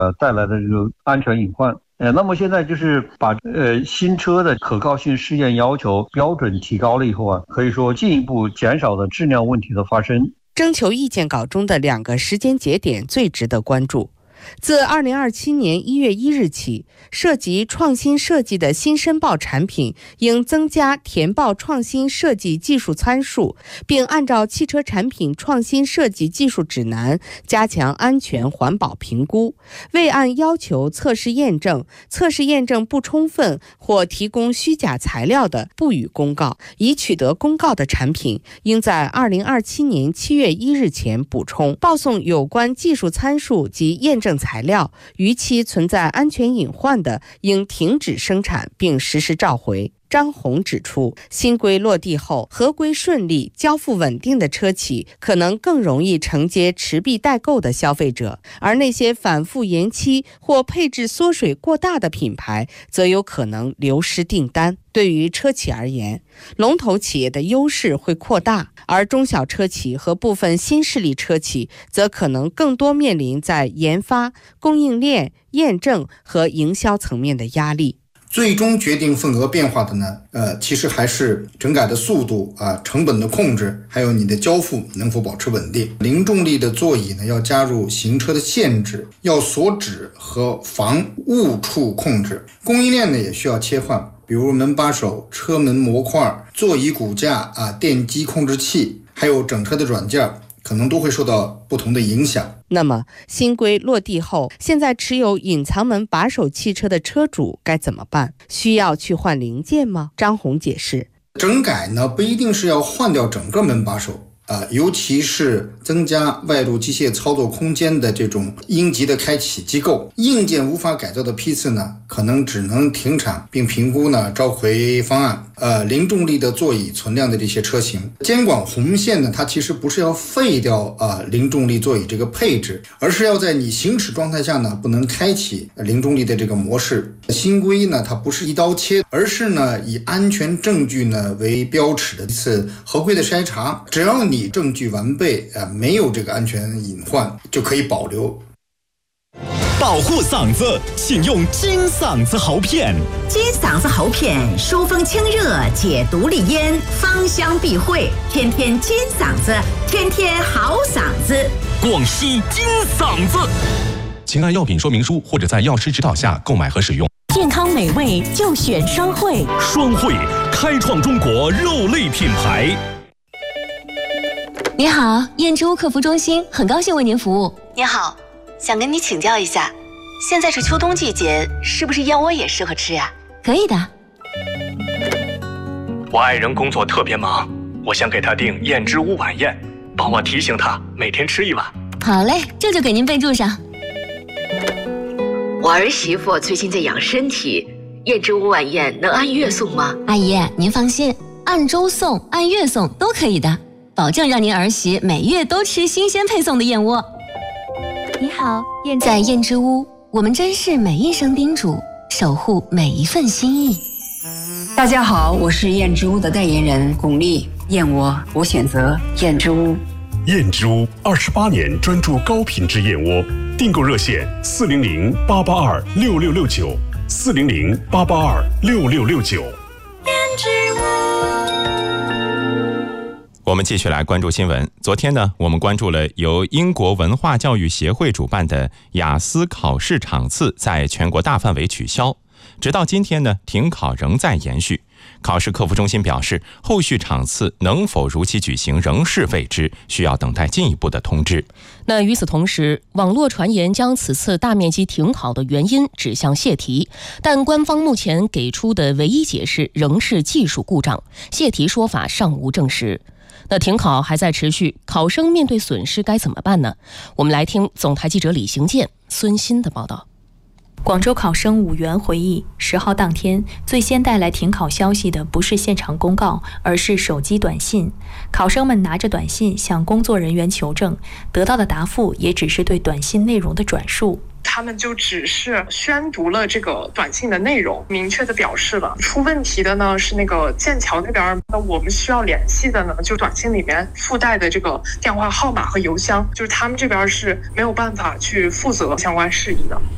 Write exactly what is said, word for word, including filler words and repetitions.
呃带来的这个安全隐患。呃，那么现在就是把呃新车的可靠性试验要求标准提高了以后啊，可以说进一步减少了质量问题的发生。 征求意见稿中的两个时间节点最值得关注。自二零二七年一月一日起，涉及创新设计的新申报产品应增加填报创新设计技术参数，并按照汽车产品创新设计技术指南加强安全环保评估。未按要求测试验证、测试验证不充分或提供虚假材料的，不予公告。已取得公告的产品，应在二零二七年七月一日前补充报送有关技术参数及验证材料，逾期存在安全隐患的，应停止生产并实施召回。张红指出，新规落地后，合规顺利、交付稳定的车企可能更容易承接持币待购的消费者，而那些反复延期或配置缩水过大的品牌，则有可能流失订单。对于车企而言，龙头企业的优势会扩大，而中小车企和部分新势力车企则可能更多面临在研发、供应链、验证和营销层面的压力。 最终决定份额变化的呢，呃，其实还是整改的速度啊、成本的控制，还有你的交付能否保持稳定。零重力的座椅呢，要加入行车的限制，要锁止和防误触控制。供应链呢也需要切换，比如门把手、车门模块、座椅骨架啊、电机控制器，还有整车的软件，可能都会受到不同的影响。 那么新规落地后，现在持有隐藏门把手汽车的车主该怎么办？需要去换零件吗？张红解释， 整改呢不一定是要换掉整个门把手啊、尤其是增加外部机械操作空间的这种应急的开启机构，硬件无法改造的批次呢，可能只能停产并评估呢召回方案。呃，零重力的座椅存量的这些车型，监管红线呢，它其实不是要废掉啊、呃、零重力座椅这个配置，而是要在你行驶状态下呢，不能开启零重力的这个模式。新规呢，它不是一刀切，而是呢以安全证据呢为标尺的一次合规的筛查，只要你证据完备，呃，没有这个安全隐患，就可以保留。 保护嗓子，请用金嗓子喉片。 金嗓子喉片，疏风清热，解毒利咽，芳香避秽，天天金嗓子，天天好嗓子。 广西金嗓子，请按药品说明书或者在药师指导下购买和使用。 健康美味就选双汇， 双汇开创中国肉类品牌。 你好，燕之屋客服中心，很高兴为您服务。 你好，想跟你请教一下，现在是秋冬季节，是不是燕窝也适合吃呀？ 可以的。 我爱人工作特别忙，我想给他订燕之屋晚宴，帮我提醒他每天吃一碗。 好嘞，这就给您备注上。 我儿媳妇最近在养身体，燕之屋晚宴能按月送吗？ 阿姨，您放心，按周送、按月送都可以的。保证让您儿媳每月都吃新鲜配送的燕窝。 你好，燕在燕之屋，我们珍视每一声叮嘱，守护每一份心意。 大家好，我是燕之屋的代言人巩俐，燕窝我选择燕之屋。 燕之屋二十八年专注高品质燕窝，订购热线四零零八八二六六六九，四零零八八二六六六九。 燕之屋。 我们继续来关注新闻。昨天呢，我们关注了由英国文化教育协会主办的雅思考试场次在全国大范围取消，直到今天呢，停考仍在延续。考试客服中心表示，后续场次能否如期举行仍是未知，需要等待进一步的通知。 那与此同时，网络传言将此次大面积停考的原因指向泄题，但官方目前给出的唯一解释仍是技术故障，泄题说法尚无证实。那停考还在持续，考生面对损失该怎么办呢？我们来听总台记者李行健、孙鑫的报道。 广州考生武元回忆，十号当天最先带来停考消息的不是现场公告，而是手机短信。考生们拿着短信向工作人员求证，得到的答复也只是对短信内容的转述。 他们就只是宣读了这个短信的内容，明确的表示了出问题的呢是那个剑桥那边，那我们需要联系的呢就短信里面附带的这个电话号码和邮箱，就是他们这边是没有办法去负责相关事宜的。